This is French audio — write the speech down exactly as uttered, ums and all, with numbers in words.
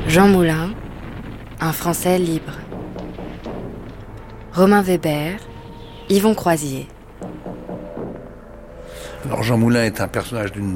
Jean Moulin, un Français libre. Romain Weber, Yvon Croisier. Alors Jean Moulin est un personnage d'une